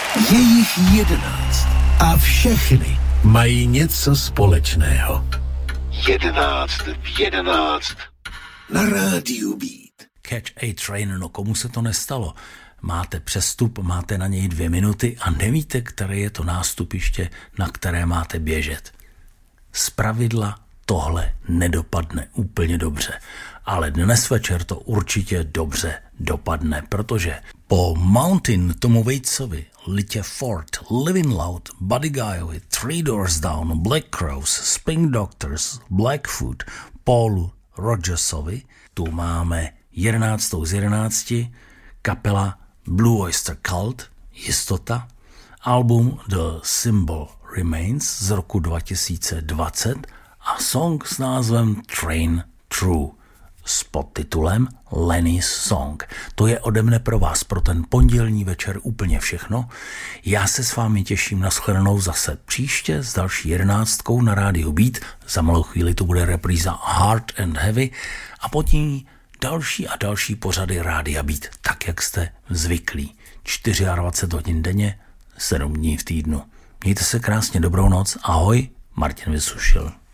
Je jich 11 a všechny mají něco společného. 11 v 11 na rádiu Beat. Catch a Train, no komu se to nestalo? Máte přestup, máte na něj 2 minuty a nevíte, které je to nástupiště, na které máte běžet. Zpravidla tohle nedopadne úplně dobře, ale dnes večer to určitě dobře dopadne, protože po Mountain, Tomu Waitsovi, Litě Ford, Living Loud, Buddy Guyovi, Three Doors Down, Black Crowes, Spin Doctors, Blackfoot, Paulu Rodgersovi, tu máme 11. z 11, kapela Blue Oyster Cult, Jistota, album The Symbol Remains z roku 2020 a song s názvem Train True s podtitulem Lenny's Song. To je ode mne pro vás pro ten pondělní večer úplně všechno. Já se s vámi těším na shledanou zase příště s další 11 na rádiu Beat. Za malou chvíli to bude repríza Hard and Heavy a potom další a další pořady rádia Beat, tak jak jste zvyklí. 24 hodin denně, 7 dní v týdnu. Mějte se krásně, dobrou noc, ahoj, Martin Vysušil.